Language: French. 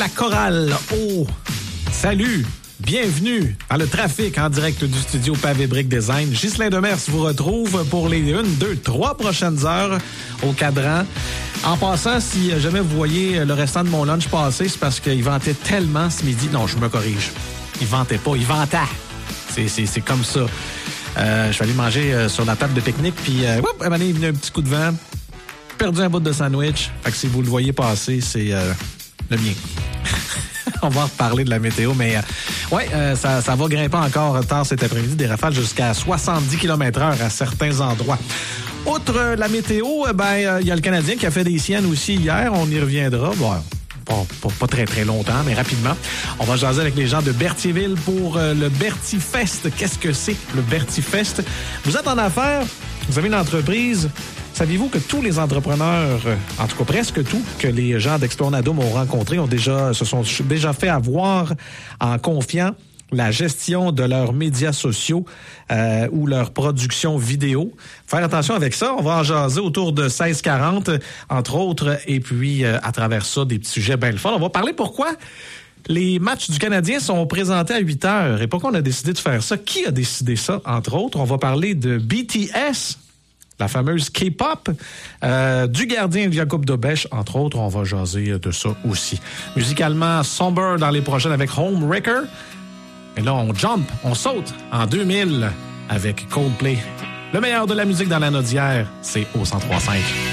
la chorale. Oh, salut, bienvenue dans le trafic en direct du studio Pavé Brick Design. Ghislain Demers vous retrouve pour les 1, 2, 3 prochaines heures au cadran. En passant, si jamais vous voyez le restant de mon lunch passer, c'est parce qu'il ventait tellement ce midi. Non, je me corrige. Il ventait pas, il ventait. C'est comme ça. Je suis allé manger sur la table de pique-nique, puis à un moment donné, il est venu un petit coup de vent. Perdu un bout de sandwich. Fait que si vous le voyez passer, c'est le mien. On va reparler de la météo, mais ça va grimper encore tard cet après-midi, des rafales jusqu'à 70 km/h à certains endroits. Outre la météo, il y a le Canadien qui a fait des siennes aussi hier. On y reviendra. Bon, pas très, très longtemps, mais rapidement. On va jaser avec les gens de Berthierville pour le Berti Fest. Qu'est-ce que c'est, le Berti Fest? Vous êtes en affaires, vous avez une entreprise. Saviez-vous que tous les entrepreneurs, en tout cas presque tous, que les gens d'Explornadum ont rencontrés, se sont déjà fait avoir en confiant la gestion de leurs médias sociaux ou leur production vidéo. Faire attention avec ça, on va en jaser autour de 16h40, entre autres, et puis à travers ça, des petits sujets bien le fun. On va parler pourquoi les matchs du Canadien sont présentés à 8h et pourquoi on a décidé de faire ça. Qui a décidé ça, entre autres? On va parler de BTS, la fameuse K-pop, du gardien Jakub Dobeš, entre autres. On va jaser de ça aussi. Musicalement, somber dans les prochaines avec Homewrecker. Et là, on saute en 2000 avec Coldplay. Le meilleur de la musique dans la Naudière, c'est au 103.5.